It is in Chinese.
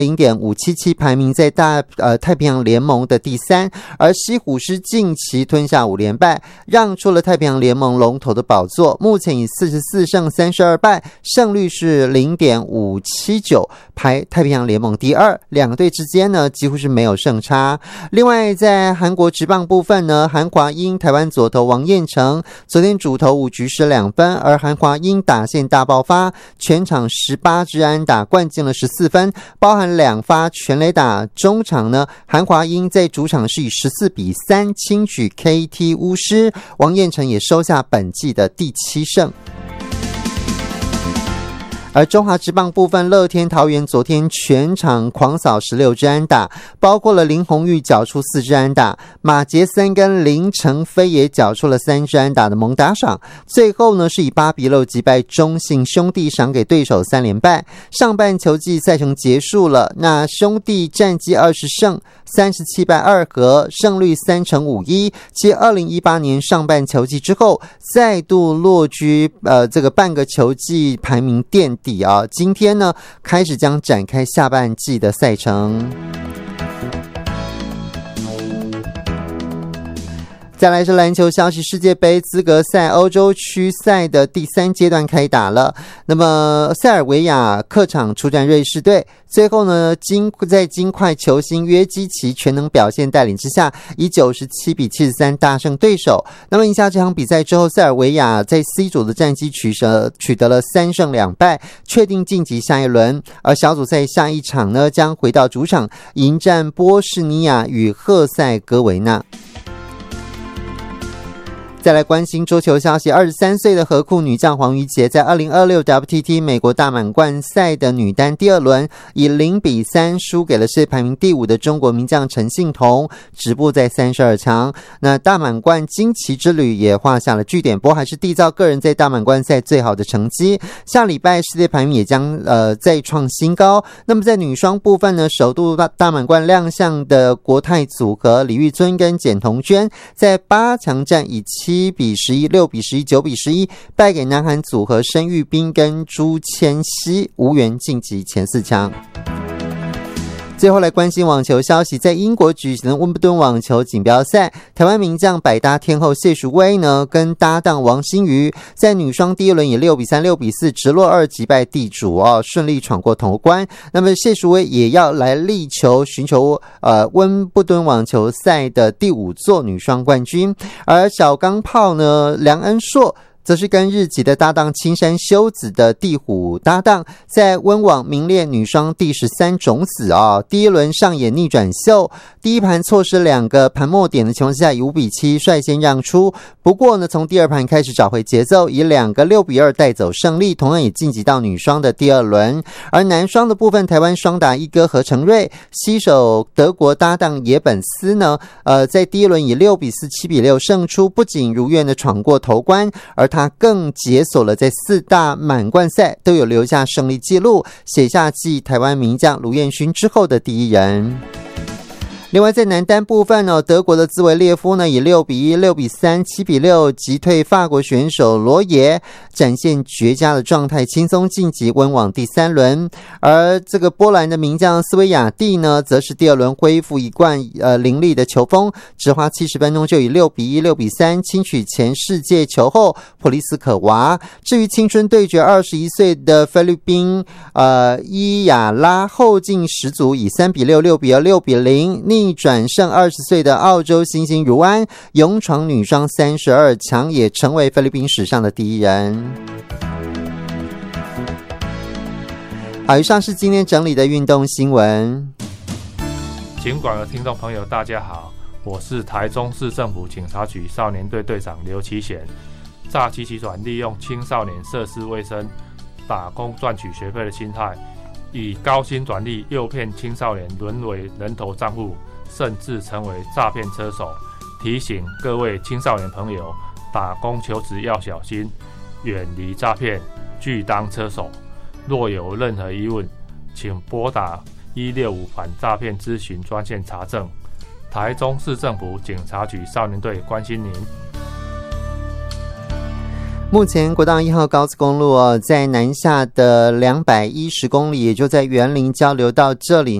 0.577，排名在太平洋联盟的第3，而西虎狮近期吞下5连败，让出了太平洋联盟龙头的宝座，目前以44胜32败，胜率是0.579，排太平洋联盟第2，两个队之间呢几乎是没有胜差。另外在韩国职棒部分呢，韩华英台湾左投王彦成昨天主投5局失2分，而韩华英打线大爆发，全场18支安打灌进了14分，包含2发全垒打。中场呢，韩华英在主场是以14-3轻取 KT 巫师，王彦成也收下本季的第7胜。而中华职棒部分，乐天桃园昨天全场狂扫16支安打，包括了林鸿玉缴出4支安打，马杰森跟林承飞也缴出了3支安打的猛打赏。最后呢是以8-6击败中信兄弟，赏给对手3连败。上半球季赛程结束了，那兄弟战绩20胜37败2和，胜率3.51%，继2018年上半球季之后再度落居这个半个球季排名垫底啊。今天呢开始将展开下半季的赛程。再来是篮球消息，世界杯资格赛欧洲区赛的第3阶段开打了。那么塞尔维亚客场出战瑞士队，最后呢在金块球星约基奇全能表现带领之下，以97-73大胜对手。那么赢下这场比赛之后，塞尔维亚在 C 组的战绩取得了3胜2败，确定晋级下一轮。而小组赛下一场呢将回到主场迎战波士尼亚与赫塞哥维那。再来关心桌球消息，23岁的河库女将黄瑜杰在2026 WTT 美国大满贯赛的女单第2轮以0-3输给了世界排名第5的中国名将陈幸同，止步在32强。那大满贯惊奇之旅也画下了句点，不过还是缔造个人在大满贯赛最好的成绩。下礼拜世界排名也将再创新高。那么在女双部分呢，首度大满贯亮相的国泰组合李玉尊跟简彤娟在8强战以7-11、6-11、9-11败给南韩组合申玉彬跟朱千熙，无缘晋级前4强。最后来关心网球消息，在英国举行的温布顿网球锦标赛，台湾名将百搭天后谢淑薇呢跟搭档王欣瑜在女双第1轮以6-3、6-4直落2击败地主顺利闯过头关。那么谢淑薇也要来力求寻求温布顿网球赛的第5座女双冠军。而小钢炮呢梁恩硕则是跟日籍的搭档青山修子的地虎搭档，在温网名列女双第13种子第1轮上演逆转秀，第一盘错失2个盘末点的情况下，以5-7率先让出。不过呢，从第2盘开始找回节奏，以2个6-2带走胜利，同样也晋级到女双的第2轮。而男双的部分，台湾双打一哥何成瑞携手德国搭档野本斯呢，在第1轮以6-4、7-6胜出，不仅如愿的闯过头关，而他更解锁了在4大满贯赛都有留下胜利记录，写下继台湾名将卢彦勋之后的第1人。另外在男单部分德国的兹维列夫呢以6-1、6-3、7-6击退法国选手罗耶，展现绝佳的状态，轻松晋级温网第3轮。而这个波兰的名将斯维亚蒂呢，则是第2轮恢复一贯凌厉的球风，只花70分钟就以6-1、6-3轻取前世界球后普利斯可娃。至于青春对决21岁的菲律宾伊亚拉，后进十足以3-6、6-2、6-0逆转胜20岁的澳洲新星如安，勇闯女双32强，也成为菲律宾史上的第1人。好，以上是今天整理的运动新闻。 警广的听众朋友大家好，我是台中市政府警察局少年队队长刘其贤。诈欺集团利用青少年涉世未深、打工赚取学费的心态，以高薪转利诱骗青少年沦为人头账户，甚至成为诈骗车手。提醒各位青少年朋友，打工求职要小心，远离诈骗，拒当车手。若有任何疑问，请拨打165反诈骗咨询专线查证。台中市政府警察局少年队关心您。 目前国道1号高速公路在南下的210公里，也就在员林交流道这里